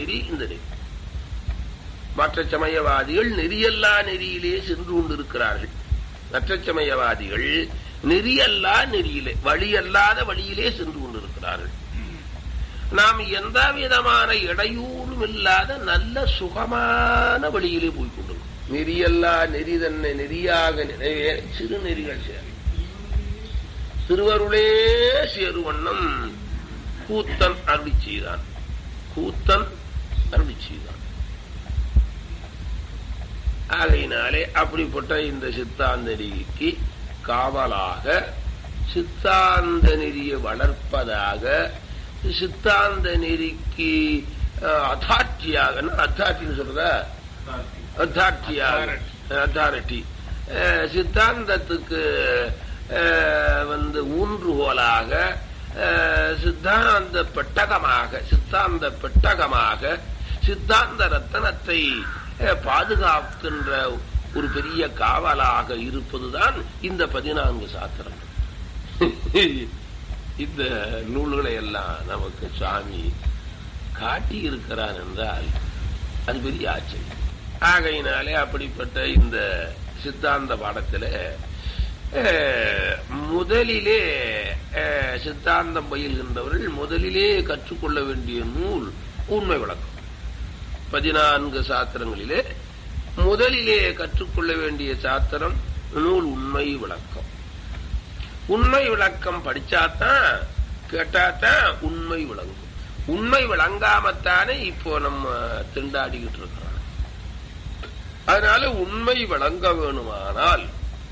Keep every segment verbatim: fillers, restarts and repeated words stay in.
நெறி இந்த நெறி. மற்ற சமயவாதிகள் நெறியல்லா நெறியிலே சென்று கொண்டிருக்கிறார்கள். மற்ற சமயவாதிகள் நெறியல்லா நெறியிலே, வழியல்லாத வழியிலே சென்று கொண்டிருக்கிறார்கள். நாம் எந்த விதமான இடையூறும் இல்லாத நல்ல சுகமான வழியிலே போய் கொண்டிருக்கிறோம். நெறியல்லா நெறி தன்னை நெறியாக நிறைவே சிறு நெறிகள் சேரும். திருவருளே சேருவண்ணம் கூத்தன் அருளி செய்தான். கூத்தன் அருளி செய்தான். ஆகையினாலே அப்படிப்பட்ட இந்த சித்தாந்த நெறிக்கு காவலாக, சித்தாந்த நெறியை வளர்ப்பதாக, சித்தாந்த நெறிக்கு அத்தாட்சியாக, அத்தாட்சின்னு சொல்ற அத்தாட்சியாக, அத்தாரிட்டி, சித்தாந்தத்துக்கு வந்து ஊன்றுகோலாக, சித்தாந்த பெட்டகமாக, சித்தாந்த பெட்டகமாக, சித்தாந்த ரத்தனத்தை பாதுகாக்கின்ற ஒரு பெரிய காவலாக இருப்பதுதான் இந்த பதினான்கு சாத்திரம். இந்த நூல்களை எல்லாம் நமக்கு சுவாமி காட்டி இருக்கிறான் என்றால் அது பெரிய ஆச்சரியம். ஆகையினாலே அப்படிப்பட்ட இந்த சித்தாந்த பாடத்துல முதலிலே சித்தாந்தம் பயில்கின்றவர்கள் முதலிலே கற்றுக்கொள்ள வேண்டிய நூல் உண்மை விளக்கம். பதினான்கு சாத்திரங்களிலே முதலிலே கற்றுக்கொள்ள வேண்டிய சாத்திரம் நூல் உண்மை விளக்கம். உண்மை விளக்கம் படிச்சாத்தான், கேட்டாத்தான் உண்மை விளங்கும். உண்மை விளங்காமத்தானே இப்போ நம்ம திண்டாடிக்கிட்டு இருக்கிறோம். அதனால உண்மை விளங்க வேணுமானால்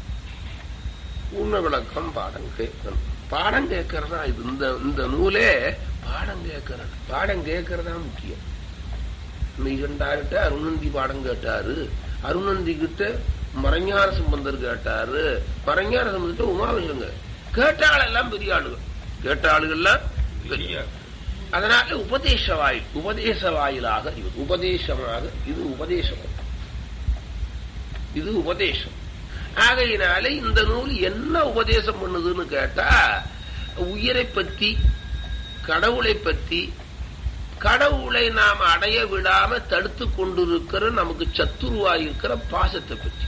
உண்மை விளக்கம் பாடம் கேட்கணும். பாடம் கேட்கறதா இது. இந்த இந்த நூலே பாடம் கேட்கறது, பாடம் கேட்கறதா முக்கியம். மெய்கண்டார்கிட்ட அருணந்தி பாடம் கேட்டாரு, அருணந்தி கிட்ட மறைஞான சம்பந்தர் கேட்டாரு, மறைஞான சம்பந்தர் உமாவில்லைங்க. கேட்டாள் எல்லாம் பெரிய ஆளுகள், கேட்ட ஆளுகள்லாம் பெரிய. அதனால உபதேச வாயில், உபதேச வாயிலாக இது உபதேசமாக, இது உபதேசம், இது உபதேசம். ஆகையினாலே இந்த நூல் என்ன உபதேசம் பண்ணுதுன்னு கேட்டா, உயிரை பத்தி, கடவுளை பத்தி, கடவுளை நாம் அடைய விடாம தடுத்து கொண்டிருக்கிற நமக்கு சத்துருவாயிருக்கிற பாசத்தை பற்றி.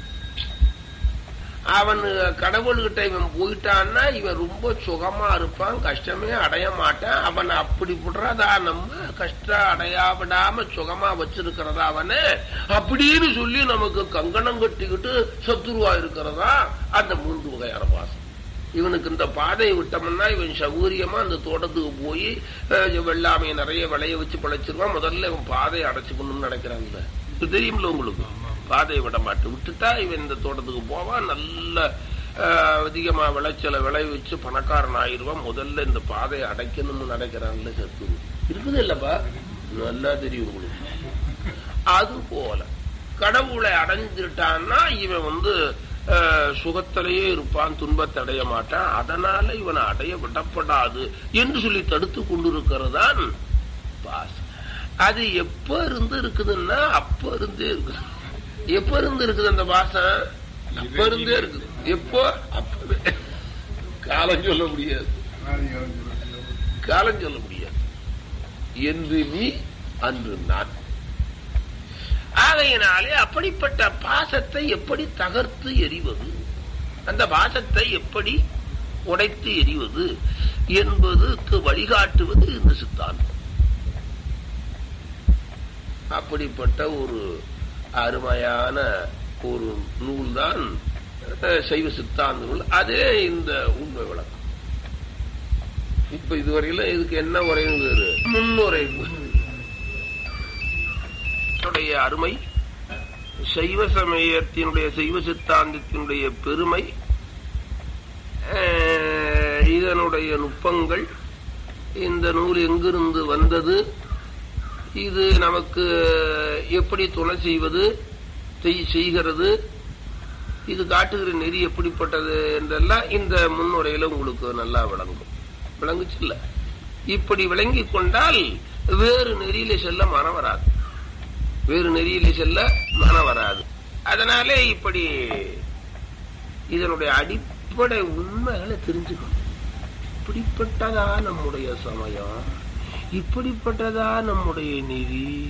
அவன் கடவுள்கிட்ட இவன் போயிட்டான்னா இவன் ரொம்ப சுகமா இருப்பான், கஷ்டமே அடைய மாட்டான். அவன் அப்படி விடுறதா, நம்ம கஷ்டம் அடையா விடாம சுகமா வச்சிருக்கிறதா அவனை அப்படின்னு சொல்லி நமக்கு கங்கணம் கட்டிக்கிட்டு சத்துருவா இருக்கிறதா அந்த மூன்று வகையான பாசம். இவனுக்கு இந்த பாதையை விட்டோம்னா இவன் சௌகரியமா அந்த தோட்டத்துக்கு போய் வெள்ளாமையை நிறைய விளைய வச்சு பழைச்சிருவான். முதல்ல இவன் பாதையை அடைச்சுக்கணும்னு நினைக்கிறான்ல, இது தெரியும்ல உங்களுக்கு. பாதையை விட மாட்டு விட்டுட்டா இவன் இந்த தோட்டத்துக்கு போவான், நல்ல அதிகமா விளைச்சலை விளை வச்சு பணக்காரன் ஆயிடுவான். முதல்ல இந்த பாதையை அடைக்கணும்னு நினைக்கிறான்ல சத்துரு. இருக்குது இல்லப்பா, நல்லா தெரியும் உங்களுக்கு. அது போல கடவுளை அடைஞ்சிட்டான்னா இவன் வந்து சுகத்திலேயே இருப்பான், துன்பத்தை அடைய மாட்டான். அதனால இவனை அடைய விடப்படாது என்று சொல்லி தடுத்து கொண்டிருக்கிறதான் பாசம். அது எப்ப இருந்து இருக்குதுன்னா அப்ப இருந்தே இருக்குது. எப்ப இருந்து இருக்குது அந்த பாசம்? அப்ப இருந்தே இருக்குது. எப்போ? அப்பவே. காலம் சொல்ல முடியாது, காலம் சொல்ல முடியாது. என்று நீ அன்று நான். ஆகையினாலே அப்படிப்பட்ட பாசத்தை எப்படி தகர்த்து எறிவது, அந்த பாசத்தை எப்படி உடைத்து எறிவது என்பதற்கு வழிகாட்டுவது இந்த சித்தாந்தம். அப்படிப்பட்ட ஒரு அருமையான ஒரு நூல் தான் சைவ சித்தாந்த நூல். அதே இந்த உண்மை விளக்கம். இப்ப இதுவரையில இதுக்கு என்ன உரைன்னு முன்னுரை அருமை, சைவ சமயத்தினுடைய சைவ சித்தாந்தத்தினுடைய பெருமை, இதனுடைய நுட்பங்கள், இந்த நூல் எங்கிருந்து வந்தது, இது நமக்கு எப்படி துணை செய்வது செய்கிறது, இது காட்டுகிற நெறி எப்படிப்பட்டது என்றெல்லாம் இந்த முன்னுரையில உங்களுக்கு நல்லா விளங்கும். விளங்குச்சுல்ல? இப்படி விளங்கி கொண்டால் வேறு நெறியில செல்ல மனம் வராது, வேறு நெறியிலே செல்ல மனம் வராது. அதனாலே இப்படி இதனுடைய அடிப்படை உண்மைகளை தெரிஞ்சுக்கணும். இப்படிப்பட்டதா நம்முடைய சமயம், இப்படிப்பட்டதா நம்முடைய நெறி.